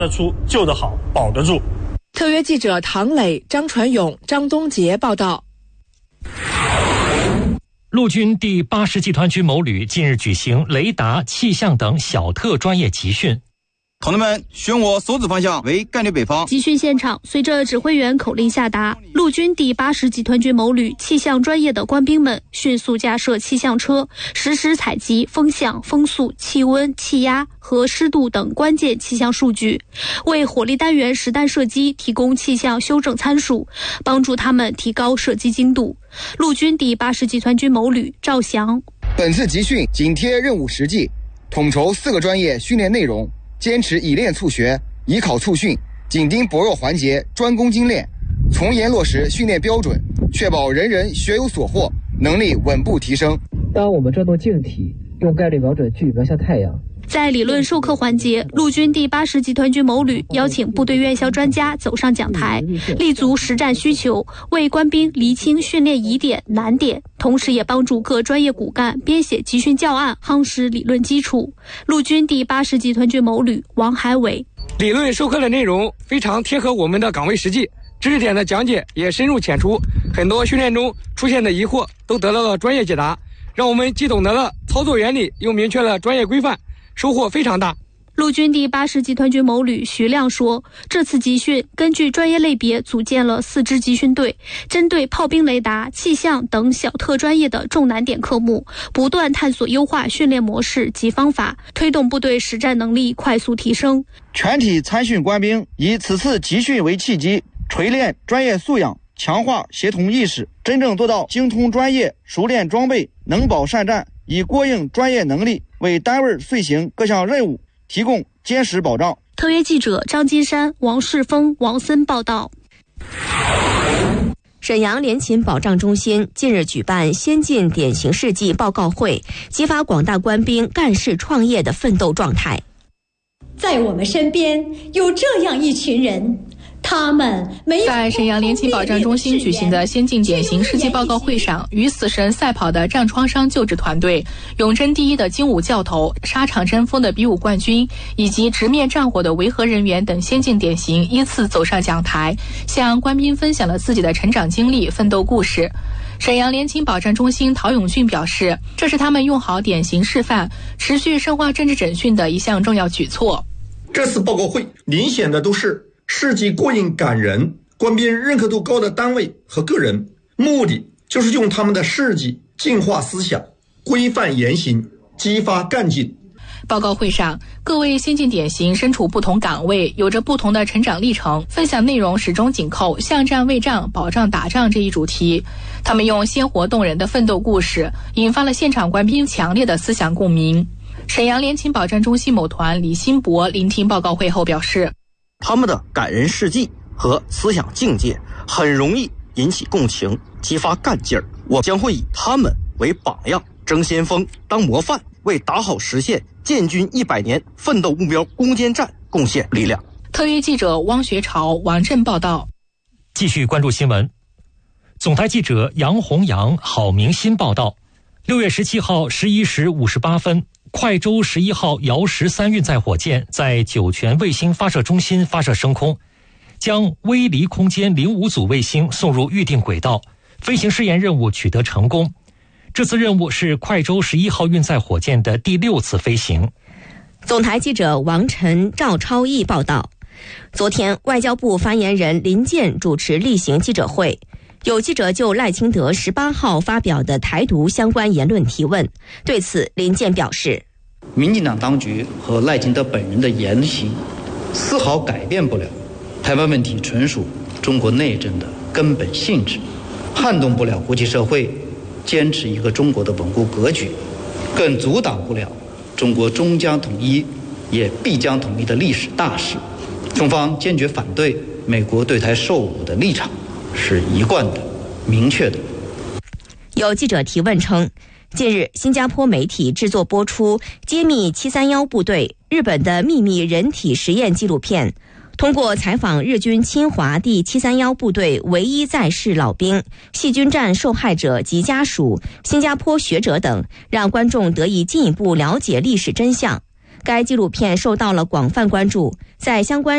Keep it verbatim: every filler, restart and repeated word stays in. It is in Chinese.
得出救得好，保得住。 特约记者唐磊、张传勇、张东杰报道。 陆军第八十集团军某旅近日举行雷达、气象等小特专业集训。 同志们，选我所指方向为概率北方。 集训现场，随着指挥员口令下达，陆军第八十集团军某旅气象专业的官兵们迅速架设气象车，实时采集风向、风速、气温、气压和湿度等关键气象数据，为火力单元实弹射击提供气象修正参数，帮助他们提高射击精度。陆军第八十集团军某旅赵翔： 本次集训紧贴任务实际，统筹四个专业训练内容，坚持以练促学、以考促训，紧盯薄弱环节，专攻精练，从严落实训练标准，确保人人学有所获，能力稳步提升。 当我们转动镜体，用概率瞄准距瞄向太阳。 在理论授课环节，陆军第八十集团军某旅邀请部队院校专家走上讲台，立足实战需求，为官兵厘清训练疑点难点，同时也帮助各专业骨干编写集训教案，夯实理论基础。陆军第八十集团军某旅王海伟： 理论授课的内容非常贴合我们的岗位实际，知识点的讲解也深入浅出，很多训练中出现的疑惑都得到了专业解答，让我们既懂得了操作原理，又明确了专业规范，收获非常大。 陆军第八十集团军某旅徐亮说，这次集训根据专业类别组建了四支集训队，针对炮兵雷达、气象等小特专业的重难点科目，不断探索优化训练模式及方法，推动部队实战能力快速提升。 全体参训官兵以此次集训为契机，锤炼专业素养，强化协同意识，真正做到精通专业、熟练装备、能保善战，以过硬专业能力为单位遂行各项任务提供坚实保障。 特约记者张金山、王世峰、王森报道。 沈阳联勤保障中心近日举办先进典型事迹报告会，激发广大官兵干事创业的奋斗状态。 在我们身边有这样一群人，他们没有在沈阳联勤保障中心举行的先进典型事迹报告会上，与死神赛跑的战创伤救治团队、永贞第一的精武教头、沙场争锋的比武冠军，以及直面战火的维和人员等先进典型依次走上讲台，向官兵分享了自己的成长经历、奋斗故事。沈阳联勤保障中心陶永俊表示，这是他们用好典型示范、持续深化政治审讯的一项重要举措。 这次报告会明显的都是事迹过硬感人，官兵认可度高的单位和个人，目的就是用他们的事迹净化思想，规范言行，激发干劲。 报告会上，各位先进典型身处不同岗位，有着不同的成长历程，分享内容始终紧扣向战卫战、保障打仗这一主题。他们用鲜活动人的奋斗故事，引发了现场官兵强烈的思想共鸣。沈阳联勤保障中心某团李新博聆听报告会后表示， 他们的感人事迹和思想境界很容易引起共情，激发干劲儿。我将会以他们为榜样，争先锋，当模范，为打好实现建军一百年奋斗目标攻坚战贡献力量。 特约记者汪学朝、王震报道。 继续关注新闻。总台记者杨洪阳、郝明新报道。六月十七号十一时五十八分，快舟十一号遥十三运载火箭在酒泉卫星发射中心发射升空，将微离空间零五组卫星送入预定轨道，飞行试验任务取得成功。这次任务是快舟十一号运载火箭的第六次飞行。 总台记者王晨、赵超毅报道。昨天，外交部发言人林健主持例行记者会，有记者就赖清德十八号发表的台独相关言论提问，对此林健表示， 民进党当局和赖清德本人的言行丝毫改变不了台湾问题纯属中国内政的根本性质，撼动不了国际社会坚持一个中国的稳固格局，更阻挡不了中国终将统一也必将统一的历史大势。中方坚决反对美国对台售武的立场是一贯的、明确的。 有记者提问称，近日新加坡媒体制作播出揭秘七三一部队日本的秘密人体实验纪录片，通过采访日军侵华第七三一部队唯一在世老兵、细菌战受害者及家属、新加坡学者等，让观众得以进一步了解历史真相。该纪录片受到了广泛关注，在相关